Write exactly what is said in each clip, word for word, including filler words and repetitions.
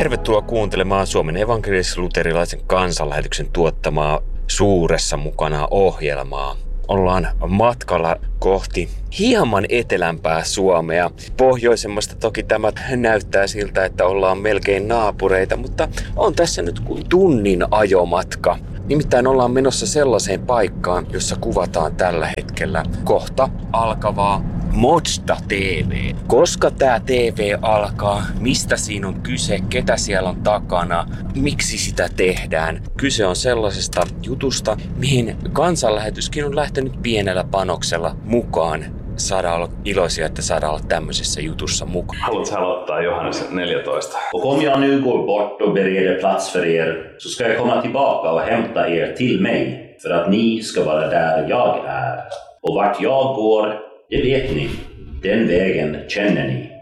Tervetuloa kuuntelemaan Suomen evankelis-luterilaisen kansanlähetyksen tuottamaa Suuressa mukana -ohjelmaa. Ollaan matkalla kohti hieman etelämpää Suomea. Pohjoisemmasta toki tämä näyttää siltä, että ollaan melkein naapureita, mutta on tässä nyt kuin tunnin ajomatka. Nimittäin ollaan menossa sellaiseen paikkaan, jossa kuvataan tällä hetkellä kohta alkavaa Modzta T V. Koska tää T V alkaa, mistä siinä on kyse, ketä siellä on takana, miksi sitä tehdään. Kyse on sellaisesta jutusta, mihin kansanlähetyskin on lähtenyt pienellä panoksella mukaan. Saadaan olla iloisia, että saadaan olla tämmöisessä jutussa mukaan. Haluatko aloittaa Johannes neljätoista? Och om jag nu går bort och bereder plats för er, så ska jag komma tillbaka och hämta er till mig, för att ni ska vara där jag är. Och vart jag går, det vet ni. Den vägen känner ni.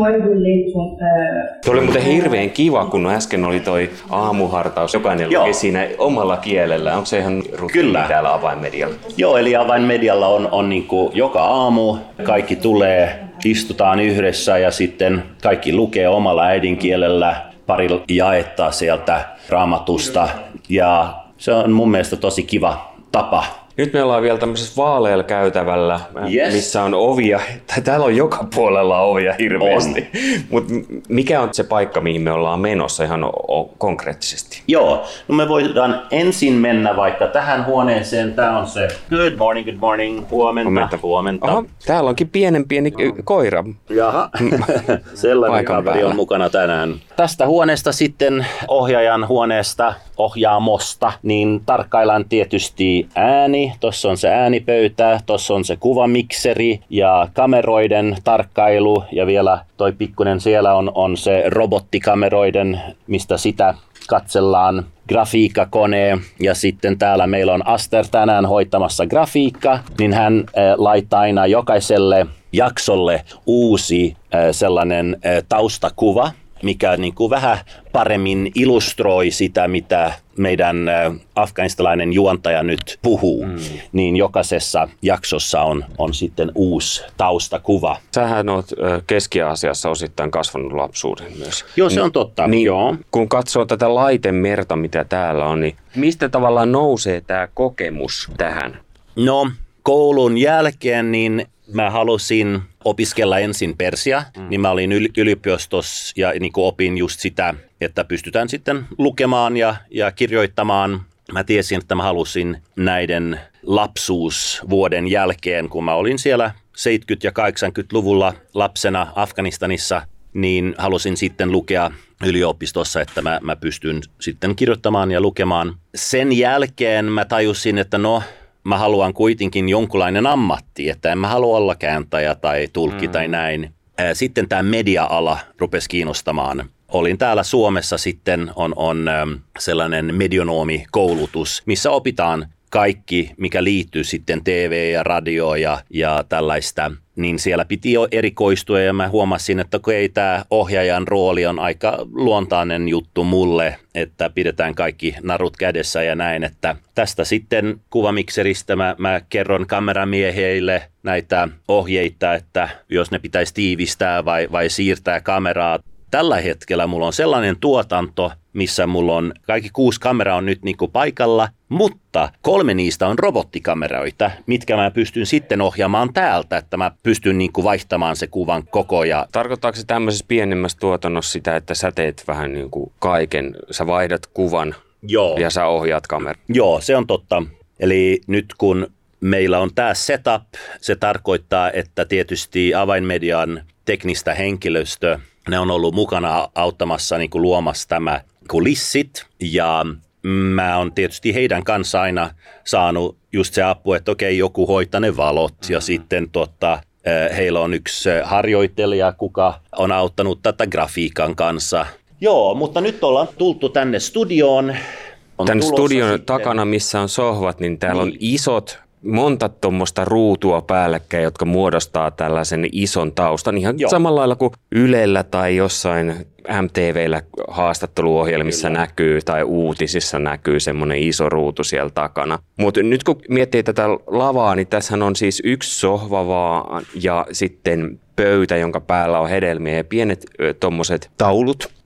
Tuo oli muuten hirveän kiva, kun äsken oli toi aamuhartaus. Jokainen luki siinä omalla kielellä. Onko se ihan rutiini täällä Avainmedialla? Joo, eli Avainmedialla on, on niin kuin joka aamu. Kaikki tulee, istutaan yhdessä ja sitten kaikki lukee omalla äidinkielellä. Pari jaettaa sieltä Raamatusta ja se on mun mielestä tosi kiva tapa. Nyt me ollaan vielä tämmöisessä vaalealla käytävällä, yes. missä on ovia. Täällä on joka puolella ovia hirveästi. Mutta mikä on se paikka, mihin me ollaan menossa ihan o- o- konkreettisesti? Joo, no me voidaan ensin mennä vaikka tähän huoneeseen. Tää on se good morning, good morning, huomenta, huomenta. huomenta. Oho, täällä onkin pienen pieni no. koira. Jaha, sellainen kaveri on mukana tänään. Tästä huoneesta sitten ohjaajan huoneesta, ohjaamosta, niin tarkkaillaan tietysti ääni. Tuossa on se äänipöytä, tuossa on se kuvamikseri ja kameroiden tarkkailu ja vielä toi pikkunen siellä on, on se robottikameroiden, mistä sitä katsellaan, grafiikkakone ja sitten täällä meillä on Aster tänään hoitamassa grafiikka, niin hän äh, laittaa aina jokaiselle jaksolle uusi äh, sellainen äh, taustakuva, mikä niin kuin vähän paremmin illustroi sitä, mitä meidän afganistalainen juontaja nyt puhuu, mm. niin jokaisessa jaksossa on, on sitten uusi taustakuva. Sähän oot Keski-Aasiassa osittain kasvanut lapsuuden myös. Joo, se on totta. Niin, Joo. Kun katsoo tätä laitemerta, mitä täällä on, niin mistä tavallaan nousee tämä kokemus tähän? No, koulun jälkeen niin mä halusin opiskella ensin persia, mm. niin mä olin yliopistossa ja niin kuin opin just sitä, että pystytään sitten lukemaan ja, ja kirjoittamaan. Mä tiesin, että mä halusin näiden lapsuusvuoden jälkeen, kun mä olin siellä seitsemänkymmentä- ja kahdeksankymmentäluvulla lapsena Afganistanissa, niin halusin sitten lukea yliopistossa, että mä, mä pystyn sitten kirjoittamaan ja lukemaan. Sen jälkeen mä tajusin, että no, mä haluan kuitenkin jonkunlainen ammatti, että en mä halua olla kääntäjä tai tulkki mm. tai näin. Sitten tämä media-ala rupesi kiinnostamaan. Olin täällä Suomessa sitten, on, on sellainen medionomikoulutus, missä opitaan kaikki, mikä liittyy sitten T V ja radio ja, ja tällaista. Niin siellä piti jo erikoistua ja mä huomasin, että okei, tämä ohjaajan rooli on aika luontainen juttu mulle, että pidetään kaikki narut kädessä ja näin, että tästä sitten kuvamikseristä mä, mä kerron kameramiehille näitä ohjeita, että jos ne pitäisi tiivistää vai, vai siirtää kameraa. Tällä hetkellä mulla on sellainen tuotanto, missä mulla on kaikki kuusi kameraa on nyt niin kuin paikalla, mutta kolme niistä on robottikameroita, mitkä mä pystyn sitten ohjaamaan täältä, että mä pystyn niin kuin vaihtamaan se kuvan koko. Ja tarkoittaako se tämmöisessä pienemmässä tuotannossa sitä, että sä teet vähän niin kuin kaiken, sä vaihdat kuvan Joo. ja sä ohjaat kameraa? Joo, se on totta. Eli nyt kun meillä on tämä setup, se tarkoittaa, että tietysti Avainmedian teknistä henkilöstö, ne on ollut mukana auttamassa niin kuin luomassa tämä kulissit ja mä oon tietysti heidän kanssa aina saanut just se apu, että okei, joku hoitaa ne valot mm-hmm. ja sitten tota, heillä on yksi harjoittelija, kuka on auttanut tätä grafiikan kanssa. Joo, mutta nyt ollaan tultu tänne studioon. On Tän studion sitten takana, missä on sohvat, niin täällä niin. on isot monta tuommoista ruutua päällekkäin, jotka muodostaa tällaisen ison taustan. Ihan Joo. samalla lailla kuin Ylellä tai jossain M T V:llä haastatteluohjelmissa Kyllä. näkyy tai uutisissa näkyy semmoinen iso ruutu siellä takana. Mutta nyt kun miettii tätä lavaa, niin tässähän on siis yksi sohva vaan ja sitten pöytä, jonka päällä on hedelmiä ja pienet tuommoiset taulut.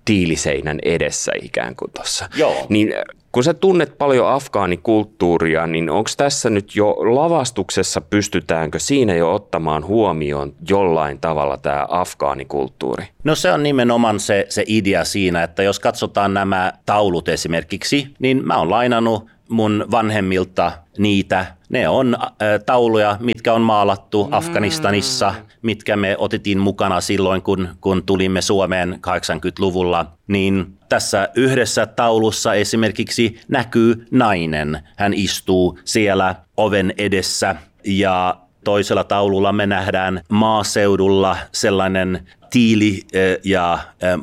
tiiliseinän edessä ikään kuin tuossa. Joo. Niin kun sä tunnet paljon afgaanikulttuuria, niin onko tässä nyt jo lavastuksessa, pystytäänkö siinä jo ottamaan huomioon jollain tavalla tämä afgaanikulttuuri? No se on nimenomaan se, se idea siinä, että jos katsotaan nämä taulut esimerkiksi, niin mä oon lainannut mun vanhemmilta niitä. Ne on äh, tauluja, mitkä on maalattu Afganistanissa, mitkä me otettiin mukana silloin, kun, kun tulimme Suomeen kahdeksankymmentäluvulla. Niin tässä yhdessä taulussa esimerkiksi näkyy nainen. Hän istuu siellä oven edessä ja toisella taululla me nähdään maaseudulla sellainen tiili ja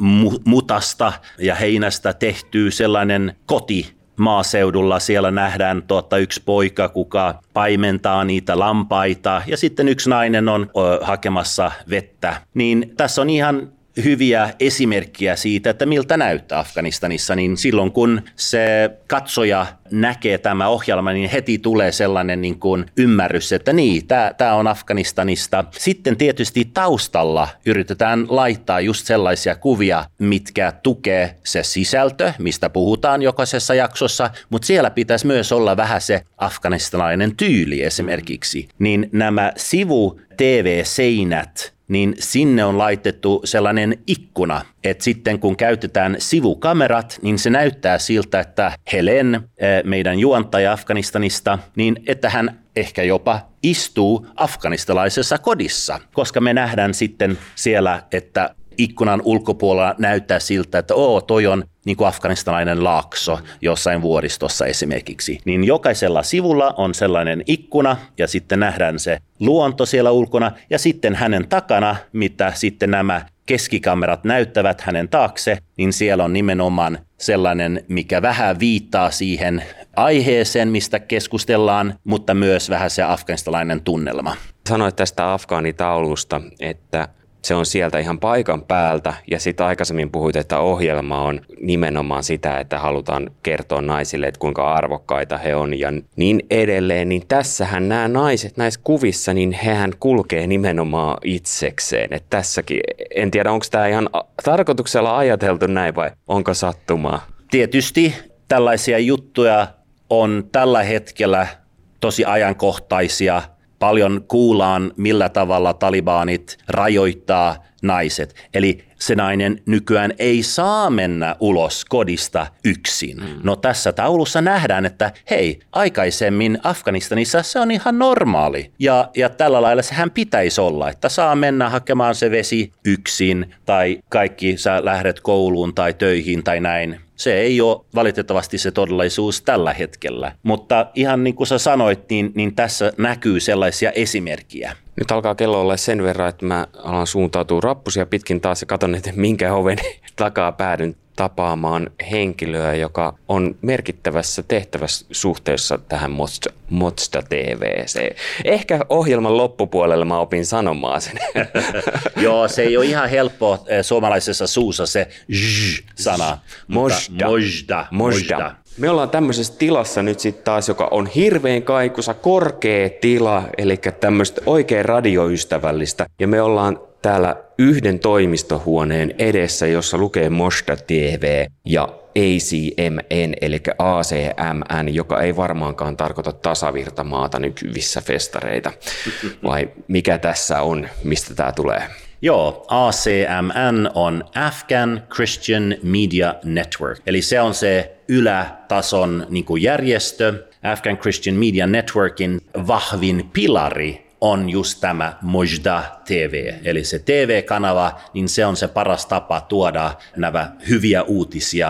mutasta ja heinästä tehty sellainen koti. Maaseudulla siellä nähdään tuota yksi poika, kuka paimentaa niitä lampaita ja sitten yksi nainen on ö, hakemassa vettä. Niin tässä on ihan hyviä esimerkkejä siitä, että miltä näyttää Afganistanissa, niin silloin kun se katsoja näkee tämä ohjelma, niin heti tulee sellainen niin kuin ymmärrys, että niin, tämä on Afganistanista. Sitten tietysti taustalla yritetään laittaa just sellaisia kuvia, mitkä tukee se sisältö, mistä puhutaan jokaisessa jaksossa, mutta siellä pitäisi myös olla vähän se afganistalainen tyyli esimerkiksi. Niin nämä sivu-T V-seinät, niin sinne on laitettu sellainen ikkuna, että sitten kun käytetään sivukamerat, niin se näyttää siltä, että Helen, meidän juontaja Afganistanista, niin että hän ehkä jopa istuu afganistalaisessa kodissa, koska me nähdään sitten siellä, että ikkunan ulkopuolella näyttää siltä, että oo, toi on niin kuin afganistalainen laakso jossain vuoristossa esimerkiksi. Niin jokaisella sivulla on sellainen ikkuna ja sitten nähdään se luonto siellä ulkona ja sitten hänen takana, mitä sitten nämä keskikamerat näyttävät hänen taakse, niin siellä on nimenomaan sellainen, mikä vähän viittaa siihen aiheeseen, mistä keskustellaan, mutta myös vähän se afganistalainen tunnelma. Sanoit tästä afgaanitaulusta, että se on sieltä ihan paikan päältä ja sitten aikaisemmin puhuit, että ohjelma on nimenomaan sitä, että halutaan kertoa naisille, että kuinka arvokkaita he on ja niin edelleen. Niin tässähän nämä naiset näissä kuvissa, niin hehän kulkee nimenomaan itsekseen. Että tässäkin, en tiedä onko tämä ihan tarkoituksella ajateltu näin vai onko sattumaa? Tietysti tällaisia juttuja on tällä hetkellä tosi ajankohtaisia. Paljon kuullaan, millä tavalla talibanit rajoittaa naiset. Eli se nainen nykyään ei saa mennä ulos kodista yksin. Mm. No tässä taulussa nähdään, että hei, aikaisemmin Afganistanissa se on ihan normaali. Ja, ja tällä lailla sehän pitäisi olla, että saa mennä hakemaan se vesi yksin tai kaikki sä lähdet kouluun tai töihin tai näin. Se ei ole valitettavasti se todellisuus tällä hetkellä, mutta ihan niin kuin sä sanoit, niin, niin tässä näkyy sellaisia esimerkkejä. Nyt alkaa kello olla sen verran, että mä alan suuntautua rappusia pitkin taas ja katson, että minkä oven takaa päädyn tapaamaan henkilöä, joka on merkittävässä tehtävässä suhteessa tähän Motsta T V:seen. Ehkä ohjelman loppupuolella mä opin sanomaan sen. Joo, se ei ole ihan helppo suomalaisessa suussa se zzz-sana. Mojda. Mojda. Mojda. Me ollaan tämmöisessä tilassa nyt sitten taas, joka on hirveän kaikuisa, korkea tila, eli tämmöistä oikein radioystävällistä. Ja me ollaan täällä yhden toimistohuoneen edessä, jossa lukee Mojda T V ja A C M N, eli A C M N, joka ei varmaankaan tarkoita tasavirtamaata nykyvissä festareita. Vai mikä tässä on, mistä tämä tulee? Joo, A C M N on Afghan Christian Media Network, eli se on se ylätason niin kuin järjestö. Afghan Christian Media Networkin vahvin pilari on just tämä Mojda T V, eli se T V-kanava, niin se on se paras tapa tuoda nämä hyviä uutisia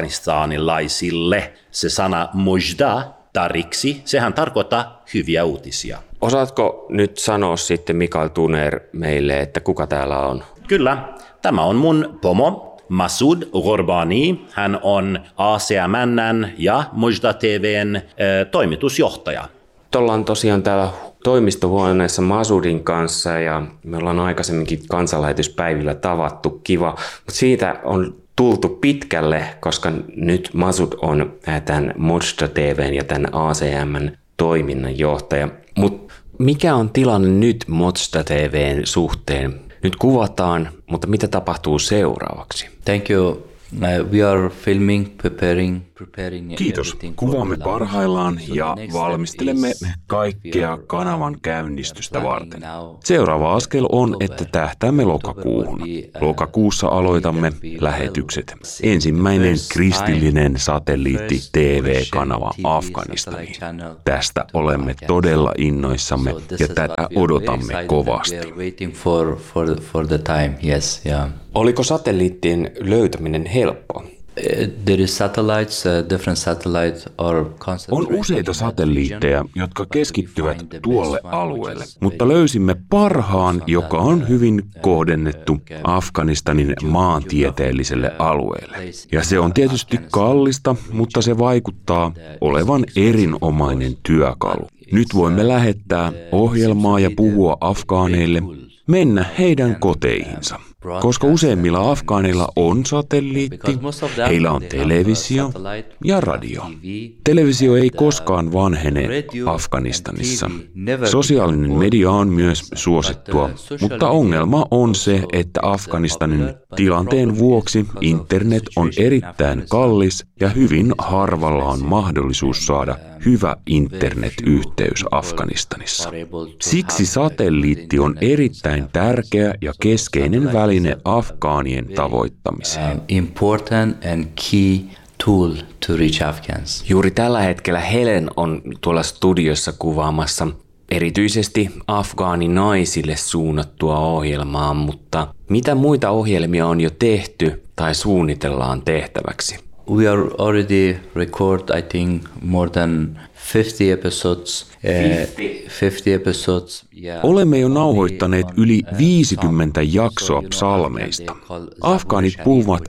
afganistanilaisille. Se sana Mojda tariksi, sehän tarkoittaa hyviä uutisia. Osaatko nyt sanoa sitten Mikael Tuner meille, että kuka täällä on? Kyllä, tämä on mun pomo Masoud Ghorbani. Hän on A C M N ja Mojda T V:n äh, toimitusjohtaja. Ollaan tosiaan täällä toimistohuoneessa Masoudin kanssa ja me ollaan aikaisemminkin kansanlähetyspäivillä tavattu, kiva, mutta siitä on tultu pitkälle, koska nyt Masoud on tämän Mojda T V:n ja tämän A C M:n toiminnanjohtaja. Mutta mikä on tilanne nyt Mojda T V:n suhteen? Nyt kuvataan, mutta mitä tapahtuu seuraavaksi? Thank you We are filming, preparing, preparing. Kiitos. Kuvaamme parhaillaan ja valmistelemme kaikkea kanavan käynnistystä varten. Seuraava askel on, että tähtäämme lokakuuhun. Lokakuussa aloitamme lähetykset. Ensimmäinen kristillinen satelliitti T V-kanava Afganistaniin. Tästä olemme todella innoissamme ja tätä odotamme kovasti. Oliko satelliittien löytäminen helppoa? There is satellites, uh, different satellites are On useita satelliitteja, jotka keskittyvät tuolle alueelle, mutta löysimme parhaan, joka on hyvin kohdennettu Afganistanin maantieteelliselle alueelle. Ja se on tietysti kallista, mutta se vaikuttaa olevan erinomainen työkalu. Nyt voimme lähettää ohjelmaa ja puhua afgaaneille, mennä heidän koteihinsa. Koska useimmilla afgaaneilla on satelliitti, heillä on televisio ja radio. Televisio ei koskaan vanhene Afganistanissa. Sosiaalinen media on myös suosittua, mutta ongelma on se, että Afganistanin tilanteen vuoksi internet on erittäin kallis ja hyvin harvalla on mahdollisuus saada hyvä internetyhteys Afganistanissa. Siksi satelliitti on erittäin tärkeä ja keskeinen väline afgaanien tavoittamiseen. Important and key tool to reach Afghans. Juuri tällä hetkellä Helen on tuolla studiossa kuvaamassa erityisesti afgaaninaisille suunnattua ohjelmaa, mutta mitä muita ohjelmia on jo tehty tai suunnitellaan tehtäväksi? We are already record, I think, more than fifty episodes. Uh, fifty episodes. Yeah. Olemme jo nauhoittaneet yli viisikymmentä jaksoa psalmeista. Afgaanit puhuvat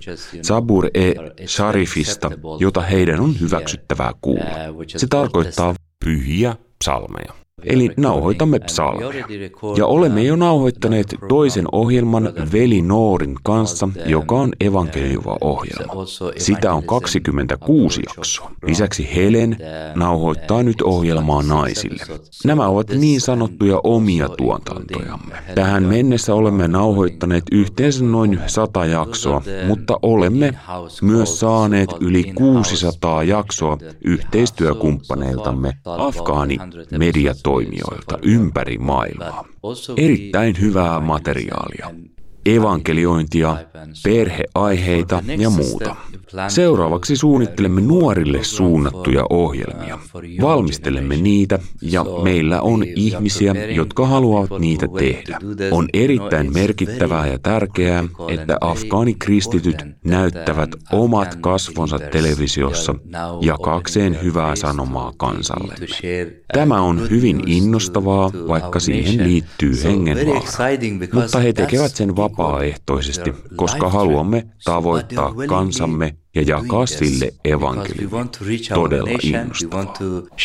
Zabur-e-Sharifista, jota heidän on hyväksyttävää kuulla. Se tarkoittaa pyhiä psalmeja. Eli nauhoitamme psalmeja. Ja olemme jo nauhoittaneet toisen ohjelman Veli Noorin kanssa, joka on evankelioiva ohjelma. Sitä on kaksikymmentäkuusi jaksoa. Lisäksi Helen nauhoittaa nyt ohjelmaa naisille. Nämä ovat niin sanottuja omia tuotantojamme. Tähän mennessä olemme nauhoittaneet yhteensä noin sata jaksoa, mutta olemme myös saaneet yli kuusisataa jaksoa yhteistyökumppaneiltamme afgaanimediatoimijoilta ympäri maailmaa. Erittäin hyvää materiaalia, evankeliointia, perheaiheita ja muuta. Seuraavaksi suunnittelemme nuorille suunnattuja ohjelmia. Valmistelemme niitä ja meillä on ihmisiä, jotka haluavat niitä tehdä. On erittäin merkittävää ja tärkeää, että afgaanikristityt näyttävät omat kasvonsa televisiossa jakaakseen hyvää sanomaa kansallemme. Tämä on hyvin innostavaa, vaikka siihen liittyy hengenvaara. Mutta he tekevät sen vapaaehtoisesti, koska haluamme tavoittaa kansamme ja jakaa sille evankeliumin. Todella innostavaa.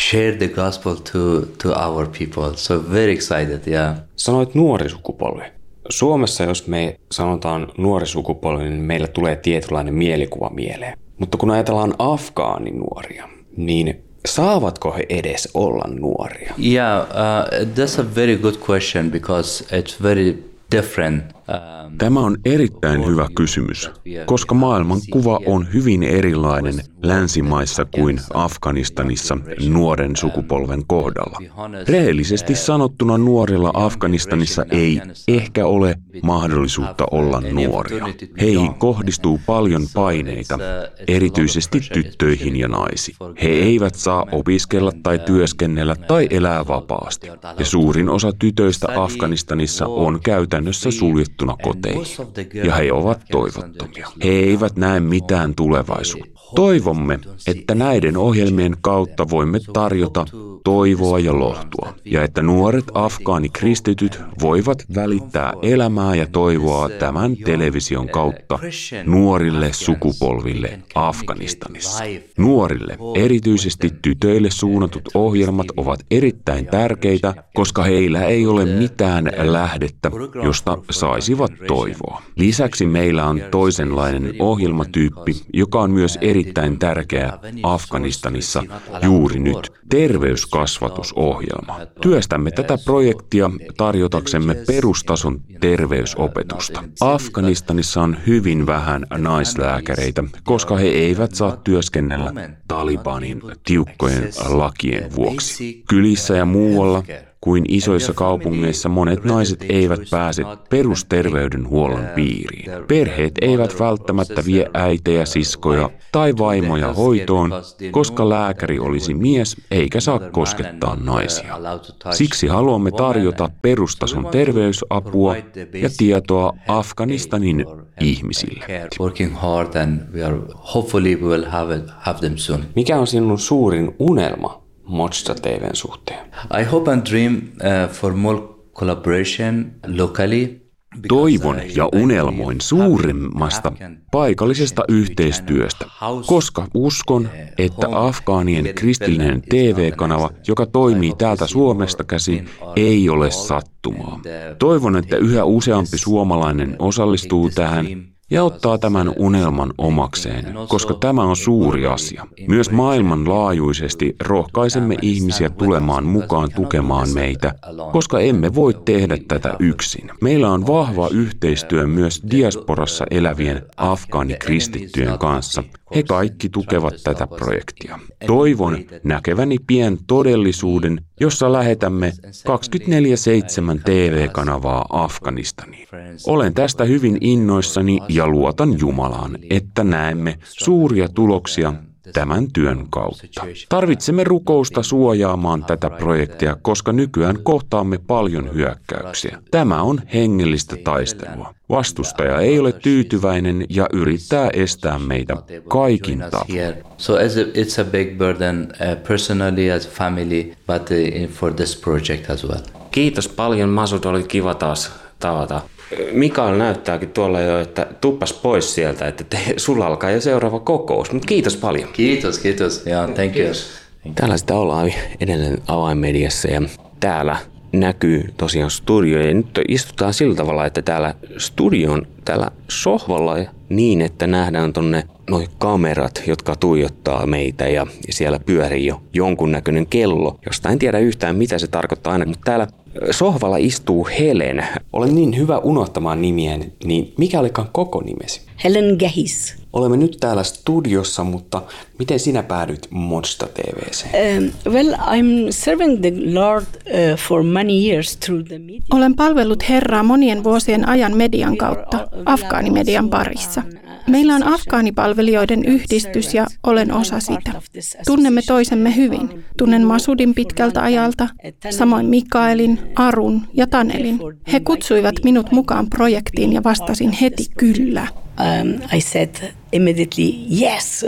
Sanoit nuori sukupolvi. Suomessa, jos me sanotaan nuori sukupolvi, niin meillä tulee tietynlainen mielikuva mieleen. Mutta kun ajatellaan afgaaninuoria, niin saavatko he edes olla nuoria? Yeah, uh, that's a very good question because it's very different. Tämä on erittäin hyvä kysymys, koska maailman kuva on hyvin erilainen länsimaissa kuin Afganistanissa nuoren sukupolven kohdalla. Rehellisesti sanottuna nuorilla Afganistanissa ei ehkä ole mahdollisuutta olla nuoria. Heihin kohdistuu paljon paineita, erityisesti tyttöihin ja naisiin. He eivät saa opiskella tai työskennellä tai elää vapaasti. Ja suurin osa tytöistä Afganistanissa on käytännössä suljettuna koteihin. Ja he ovat toivottomia. He eivät näe mitään tulevaisuutta. Toivomme, että näiden ohjelmien kautta voimme tarjota toivoa ja lohtua, ja että nuoret afgaanikristityt voivat välittää elämää ja toivoa tämän television kautta nuorille sukupolville Afganistanissa. Nuorille, erityisesti tytöille suunnatut ohjelmat ovat erittäin tärkeitä, koska heillä ei ole mitään lähdettä, josta saisivat toivoa. Lisäksi meillä on toisenlainen ohjelmatyyppi, joka on myös eri erittäin tärkeä Afganistanissa juuri nyt, terveyskasvatusohjelma. Työstämme tätä projektia tarjotaksemme perustason terveysopetusta. Afganistanissa on hyvin vähän naislääkäreitä, koska he eivät saa työskennellä Talibanin tiukkojen lakien vuoksi. Kylissä ja muualla kuin isoissa kaupungeissa monet naiset eivät pääse perusterveydenhuollon piiriin. Perheet eivät välttämättä vie äitejä, siskoja tai vaimoja hoitoon, koska lääkäri olisi mies eikä saa koskettaa naisia. Siksi haluamme tarjota perustason terveysapua ja tietoa Afganistanin ihmisille. Mikä on sinun suurin unelma Modstar T V:n suhteen? I hope and dream uh, for more collaboration locally. Toivon ja unelmoin suuremmasta paikallisesta yhteistyöstä, koska uskon, että afgaanien kristillinen T V-kanava, joka toimii täältä Suomesta käsin, ei ole sattumaa. Toivon, että yhä useampi suomalainen osallistuu tähän ja ottaa tämän unelman omakseen, koska tämä on suuri asia. Myös maailmanlaajuisesti rohkaisemme ihmisiä tulemaan mukaan tukemaan meitä, koska emme voi tehdä tätä yksin. Meillä on vahva yhteistyö myös diasporassa elävien afgaanikristittyjen kanssa. He kaikki tukevat tätä projektia. Toivon näkeväni pian todellisuuden, jossa lähetämme kaksikymmentäneljä seitsemän T V-kanavaa Afganistaniin. Olen tästä hyvin innoissani ja luotan Jumalaan, että näemme suuria tuloksia tämän työn kautta. Tarvitsemme rukousta suojaamaan tätä projektia, koska nykyään kohtaamme paljon hyökkäyksiä. Tämä on hengellistä taistelua. Vastustaja ei ole tyytyväinen ja yrittää estää meitä kaikin tavoin. So it's a big burden personally as a family, but for this project as well. Kiitos paljon, Masud, oli kiva taas tavata. Mikael näyttääkin tuolla jo, että tuppas pois sieltä, että te, sulla alkaa jo seuraava kokous, mutta kiitos paljon. Kiitos, kiitos. Yeah, thank you. Täällä sitä ollaan edelleen Avainmediassa ja täällä näkyy tosiaan studio ja nyt istutaan sillä tavalla, että täällä studion täällä sohvalla niin, että nähdään tonne noi kamerat, jotka tuijottaa meitä ja siellä pyörii jo jonkunnäköinen kello, josta en tiedä yhtään mitä se tarkoittaa aina, mutta täällä sohvalla istuu Helen. Olen niin hyvä unohtamaan nimiä, niin mikä olikaan koko nimesi? Helen Gahis. Olemme nyt täällä studiossa, mutta miten sinä päädyit Modstar T V:seen? Um, well, I'm serving the Lord uh, for many years through the media. Olen palvellut Herraa monien vuosien ajan median kautta, afgaanimedian parissa. Meillä on afgaanipalvelijoiden yhdistys ja olen osa sitä. Tunnemme toisemme hyvin. Tunnen Masudin pitkältä ajalta, samoin Mikaelin, Arun ja Tanelin. He kutsuivat minut mukaan projektiin ja vastasin heti kyllä. Um, I said immediately yes.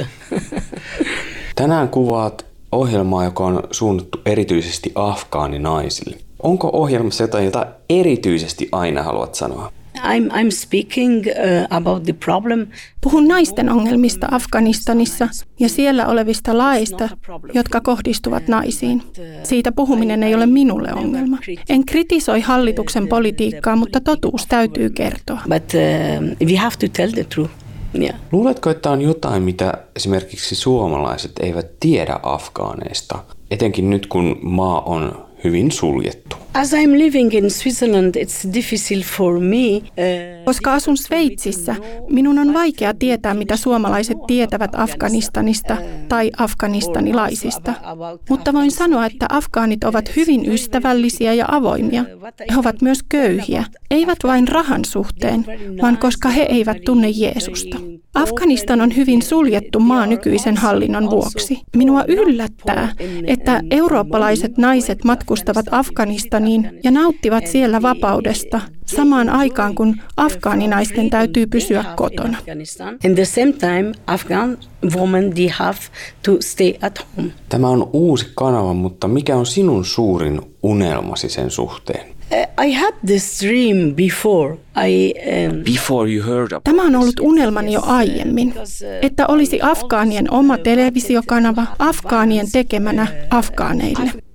Tänään kuvaat ohjelmaa, joka on suunnattu erityisesti afgaaninaisille. Onko ohjelmassa jotain, jota erityisesti aina haluat sanoa? I'm, I'm speaking uh, about the problem. Puhun naisten ongelmista Afganistanissa ja siellä olevista laeista, jotka kohdistuvat naisiin. Siitä puhuminen ei ole minulle ongelma. En kritisoi hallituksen politiikkaa, mutta totuus täytyy kertoa. But uh, we have to tell the truth. Yeah. Luuletko, että on jotain, mitä esimerkiksi suomalaiset eivät tiedä afgaaneista, etenkin nyt kun maa on hyvin suljettu? As I'm living in Switzerland, it's difficult for me. Uh, Koska asun Sveitsissä, minun on vaikea tietää, mitä suomalaiset tietävät Afganistanista tai afganistanilaisista. Mutta voin sanoa, että afgaanit ovat hyvin ystävällisiä ja avoimia. He ovat myös köyhiä, eivät vain rahan suhteen, vaan koska he eivät tunne Jeesusta. Afganistan on hyvin suljettu maa nykyisen hallinnon vuoksi. Minua yllättää, että eurooppalaiset naiset matkustavat Afganistaniin ja nauttivat siellä vapaudesta samaan aikaan, kun afgaaninaisten täytyy pysyä kotona. In the same time, Afghan women they have to stay at home. Tämä on uusi kanava, mutta mikä on sinun suurin unelmasi sen suhteen? I had this dream before. I, um, Before you heard about Tämä on ollut unelmani jo aiemmin, että olisi afgaanien oma televisiokanava afgaanien tekemänä afgaaneille.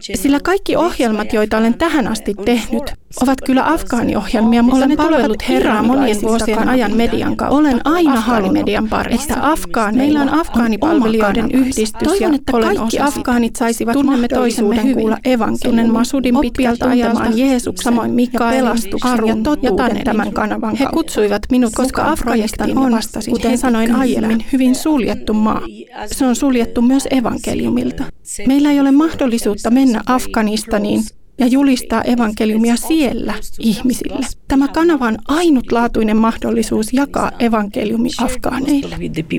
Sillä kaikki ohjelmat, joita olen tähän asti tehnyt, ovat kyllä afgaaniohjelmia, mutta olen palvellut Herraa monien vuosien ajan median kautta. Olen aina halunnut median parissa, että afgaan, meillä on afgaanipalvelijoiden yhdistys. Toivon, että kaikki afgaanit saisivat tunnemme toisuuden kuulla evankeliumin Masudin pitkältä ajaltaan Jeesuksen, samoin Mikaelin, Arun ja totuuden tämän kanavan. He kutsuivat minut, koska Afganistan on, kuten sanoin aiemmin, hyvin suljettu maa. Se on suljettu myös evankeliumilta. Meillä ei ole mahdollisuutta mennä Afganistaniin ja julistaa evankeliumia siellä ihmisille. Tämä kanava on ainutlaatuinen mahdollisuus jakaa evankeliumi afgaaneille.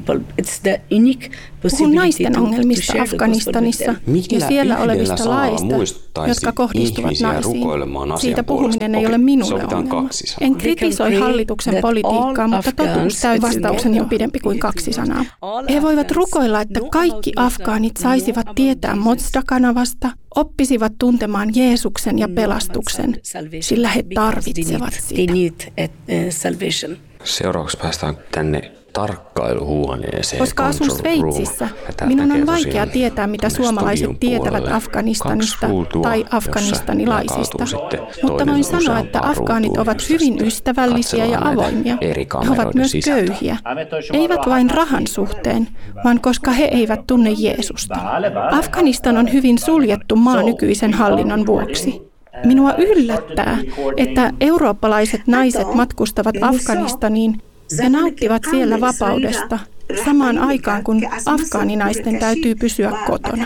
Puhun naisten ongelmista Afganistanissa ja siellä olevista laeista, jotka kohdistuvat naisiin. Siitä puhuminen ei ole minulle ongelma. En kritisoi hallituksen politiikkaa, mutta totuus täytyy. Vastaukseni on pidempi kuin kaksi sanaa. He voivat rukoilla, että kaikki afgaanit saisivat tietää Mozda-kanavasta, oppisivat tuntemaan Jeesuksen ja pelastuksen, sillä he tarvitsevat sitä. Seuraavaksi päästään tänne tarkkailuhuoneeseen. Koska asun Sveitsissä, minun on vaikea tietää, mitä suomalaiset tietävät Afganistanista tai afganistanilaisista. Mutta voin sanoa, että afgaanit ovat hyvin ystävällisiä ja avoimia. He ovat myös köyhiä. Eivät vain rahan suhteen, vaan koska he eivät tunne Jeesusta. Afganistan on hyvin suljettu maa nykyisen hallinnon vuoksi. Minua yllättää, että eurooppalaiset naiset matkustavat Afganistaniin ja nauttivat siellä vapaudesta samaan aikaan, kun afgaaninaisten täytyy pysyä kotona.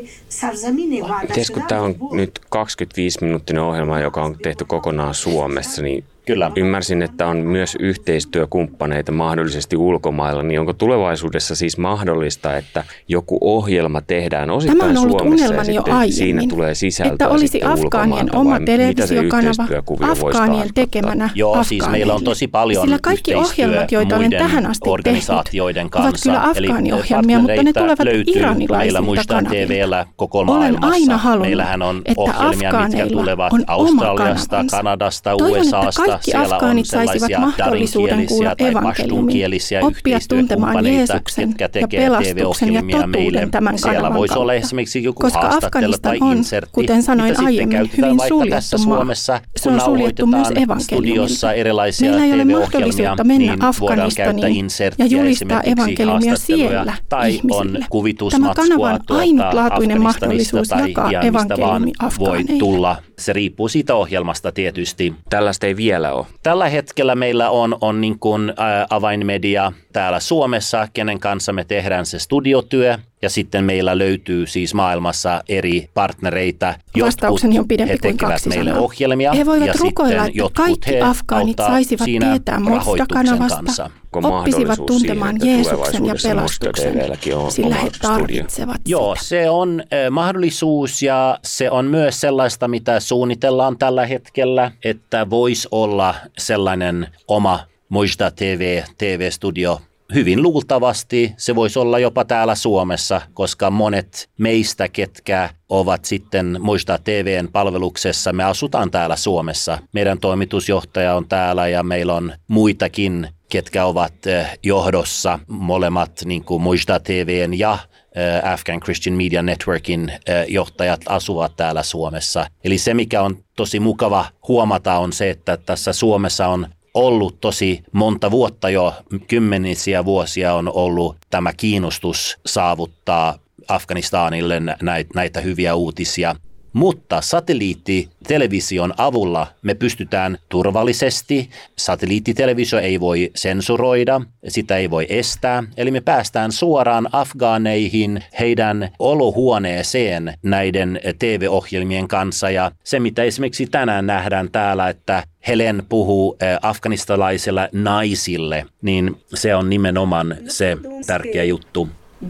Ties, kun tämä on nyt kaksikymmentäviisi-minuuttinen ohjelma, joka on tehty kokonaan Suomessa, niin kyllä. Ymmärsin, että on myös yhteistyökumppaneita mahdollisesti ulkomailla, niin onko tulevaisuudessa siis mahdollista, että joku ohjelma tehdään osittain Suomessa ja sitten aiemmin, siinä tulee sisältöä että olisi afgaanien oma televisiokanava afgaanien tekemänä. Joo, siis meillä on tosi paljon sillä kaikki ohjelmat, joita olen tähän asti tehnyt, ovat kyllä afgaaniohjelmia, mutta ne tulevat iranilaisilta kanavilta. Olen aina halunnut, että afgaaneilla on oma kanavansa. Kanadasta, Toivon, U S A:sta. kaikki afgaanit saisivat mahdollisuuden kuulla evankeliumin, oppia tuntemaan Jeesuksen ja pelastuksen ja totuuden tämän kanavan kautta. Koska Afganistan on, kuten sanoin aiemmin, hyvin suljettu maa. Se on suljettu myös evankeliumilta. Meillä ei ole mahdollisuutta mennä Afganistaniin ja julistaa evankeliumia siellä ihmisille. Tämä kanava on ainutlaatuinen mahdollisuus jakaa evankeliumi afgaaneille. Se riippuu siitä ohjelmasta tietysti. Tällaista ei vielä ole. Tällä hetkellä meillä on, on niin kuin, ä, avainmedia täällä Suomessa, kenen kanssa me tehdään se studiotyö. Ja sitten meillä löytyy siis maailmassa eri partnereita, jotkut he tekevät meille ohjelmia. He voivat ja rukoilla, että kaikki afgaanit saisivat tietää Mozda-kanavasta, oppisivat tuntemaan Jeesuksen ja pelastuksen, sillä he tarvitsevat sitä. Joo, se on äh, mahdollisuus ja se on myös sellaista, mitä suunnitellaan tällä hetkellä, että voisi olla sellainen oma Mozda T V, T V-studio. Hyvin luultavasti se voisi olla jopa täällä Suomessa, koska monet meistä, ketkä ovat sitten Mozda T V:n palveluksessa, me asutaan täällä Suomessa. Meidän toimitusjohtaja on täällä ja meillä on muitakin, ketkä ovat johdossa, molemmat niin kuin Mozda T V:n ja Afghan Christian Media Networkin johtajat asuvat täällä Suomessa. Eli se, mikä on tosi mukava huomata, on se, että tässä Suomessa on ollut tosi monta vuotta jo, kymmenisiä vuosia on ollut tämä kiinnostus saavuttaa Afganistanille näitä, näitä hyviä uutisia. Mutta satelliittitelevision avulla me pystytään turvallisesti, satelliittitelevisio ei voi sensuroida, sitä ei voi estää, eli me päästään suoraan afgaaneihin heidän olohuoneeseen näiden T V-ohjelmien kanssa. Ja se, mitä esimerkiksi tänään nähdään täällä, että Helen puhuu afganistalaisille naisille, niin se on nimenomaan se tärkeä juttu.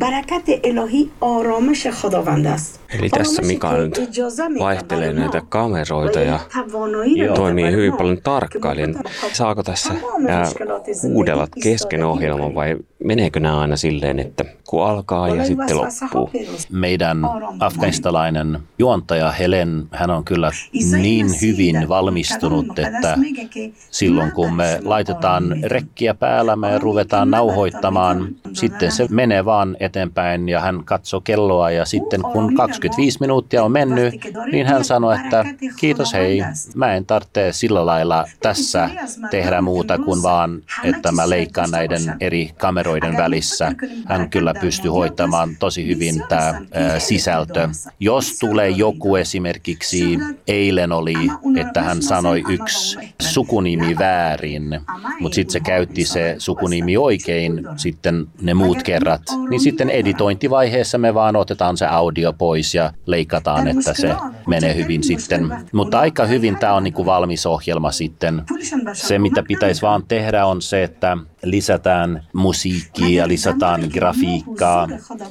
Eli tässä Mikael vaihtelee näitä kameroita ja toimii hyvin paljon tarkkailijan. Saako tässä huudella kesken ohjelman vai meneekö nämä aina silleen, että kun alkaa ja sitten loppuu? Meidän afganistalainen juontaja Helen, hän on kyllä niin hyvin valmistunut, että silloin kun me laitetaan rekkiä päällä, me ruvetaan nauhoittamaan, sitten se menee vaan eteenpäin ja hän katsoo kelloa ja sitten kun kaksikymmentä kolmekymmentäviisi minuuttia on mennyt, niin hän sanoi, että kiitos hei, mä en tarvitse sillä lailla tässä tehdä muuta kuin vaan, että mä leikkaan näiden eri kameroiden välissä. Hän kyllä pystyy hoitamaan tosi hyvin tämä sisältö. Jos tulee joku esimerkiksi, eilen oli, että hän sanoi yksi sukunimi väärin, mutta sitten se käytti se sukunimi oikein, sitten ne muut kerrat, niin sitten editointivaiheessa me vaan otetaan se audio pois ja leikataan, että se menee hyvin sitten. Mutta aika hyvin tämä on niin kuin valmis ohjelma sitten. Se, mitä pitäisi vaan tehdä, on se, että lisätään musiikkia ja lisätään grafiikkaa,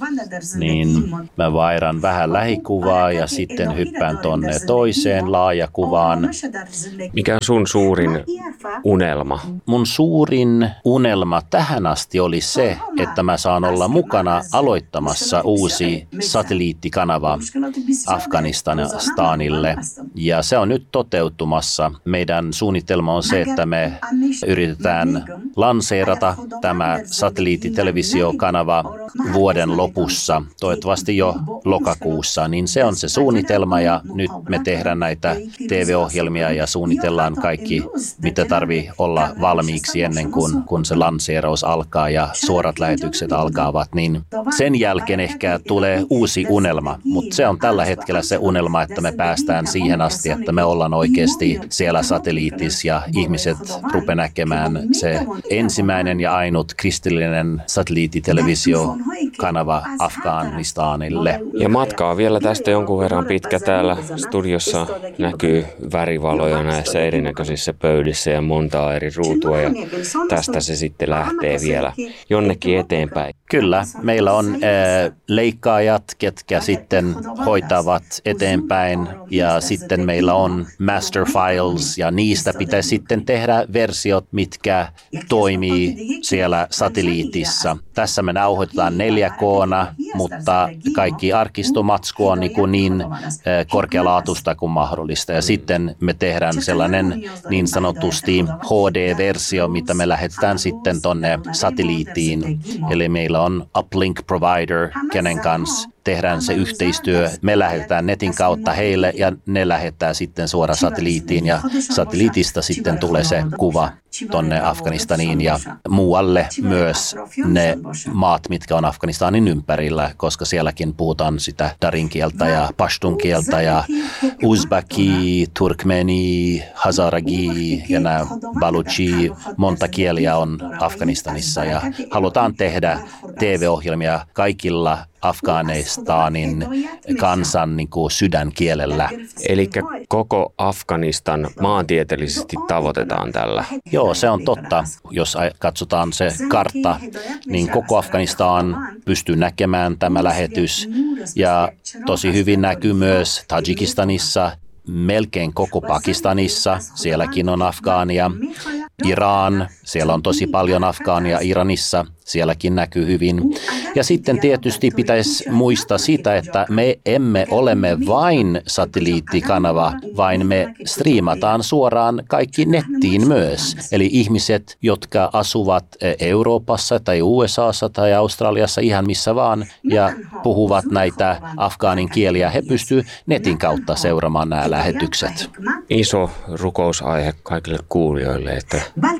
niin mä vaihdan vähän lähikuvaa ja sitten hyppään tonne toiseen laajakuvaan. Mikä on sun suurin unelma? Mun suurin unelma tähän asti oli se, että mä saan olla mukana aloittamassa uusi satelliittikanava Afganistanille. Ja se on nyt toteutumassa. Meidän suunnitelma on se, että me yritetään lanseerata tämä satelliittitelevisiokanava vuoden lopussa, toivottavasti jo lokakuussa, niin se on se suunnitelma ja nyt me tehdään näitä T V-ohjelmia ja suunnitellaan kaikki, mitä tarvii olla valmiiksi ennen kuin kun se lanseeraus alkaa ja suorat lähetykset alkaavat, niin sen jälkeen ehkä tulee uusi unelma, mutta se on tällä hetkellä se unelma, että me päästään siihen asti, että me ollaan oikeasti siellä satelliitissa ja ihmiset rupeaa näkemään se ensimmäinen ja ainut kristillinen satelliittitelevisiokanava Afganistanille. Ja matkaa vielä tästä jonkun verran pitkä. Täällä studiossa näkyy värivaloja näissä erinäköisissä pöydissä ja montaa eri ruutua ja tästä se sitten lähtee vielä jonnekin eteenpäin. Kyllä, meillä on äh, leikkaajat, ketkä sitten hoitavat eteenpäin ja sitten meillä on master files ja niistä pitäisi sitten tehdä versiot, mitkä toimii siellä satelliitissa. Tässä me nauhoitetaan neljä K:na, mutta kaikki arkistomatsku on niin, kuin niin äh, korkealaatuista kuin mahdollista ja sitten me tehdään sellainen niin sanotusti H D-versio, mitä me lähetetään sitten tonne satelliittiin. Eli meillä on uplink provider, kenen kanssa tehdään se yhteistyö. Me lähetetään netin kautta heille ja ne lähettää sitten suoraan satelliittiin ja satelliitista sitten tulee se kuva tonne Afganistaniin ja muualle myös ne maat, mitkä on Afganistanin ympärillä, koska sielläkin puhutaan sitä darin kieltä ja pashtun kieltä ja uzbeki, turkmeni, hazaragi ja nämä baluchi, monta kieliä on Afganistanissa ja halutaan tehdä T V-ohjelmia kaikilla Afganistanin kansan niin kuin sydänkielellä. Eli koko Afganistan maantieteellisesti tavoitetaan tällä. Joo, se on totta. Jos katsotaan se kartta, niin koko Afganistan pystyy näkemään tämä lähetys. Ja tosi hyvin näkyy myös Tajikistanissa, melkein koko Pakistanissa, sielläkin on afgaania. Iran, siellä on tosi paljon afgaania Iranissa, sielläkin näkyy hyvin. Ja sitten tietysti pitäisi muistaa sitä, että me emme olemme vain satelliittikanava, vaan me striimataan suoraan kaikki nettiin myös. Eli ihmiset, jotka asuvat Euroopassa tai U S A:ssa tai Australiassa ihan missä vaan ja puhuvat näitä afgaanin kieliä, he pystyvät netin kautta seuraamaan nämä lähetykset. Iso rukousaihe kaikille kuulijoille, että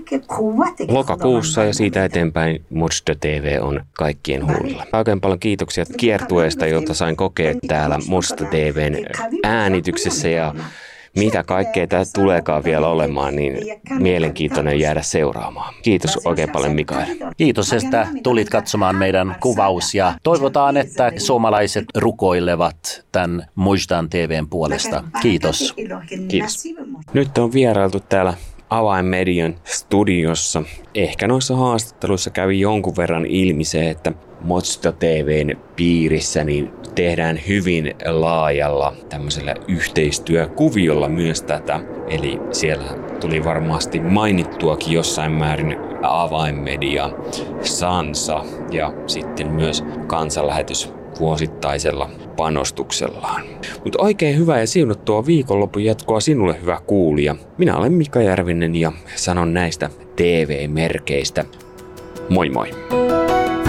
lokakuussa ja siitä eteenpäin Mojto T V on kaikkien huulilla. Oikein paljon kiitoksia kiertueesta, jota sain kokea täällä Mojto T V:n äänityksessä ja mitä kaikkea tämä tuleekaan vielä olemaan, niin mielenkiintoinen jäädä seuraamaan. Kiitos oikein paljon, Mikael. Kiitos, että tulit katsomaan meidän kuvaus ja toivotaan, että suomalaiset rukoilevat tämän Mojton T V:n puolesta. Kiitos. Kiitos. Nyt on vierailtu täällä Avainmedian studiossa. Ehkä noissa haastatteluissa kävi jonkun verran ilmi se, että Mojto T V:n piirissä niin tehdään hyvin laajalla tämmöisellä yhteistyökuviolla myös tätä. Eli siellä tuli varmasti mainittuakin jossain määrin Avainmedia, Sansa ja sitten myös kansanlähetys vuosittaisella panostuksellaan. Mutta oikein hyvää ja siunattua viikonlopun jatkoa sinulle, hyvä kuulija. Minä olen Mika Järvinen ja sanon näistä T V-merkeistä moi moi!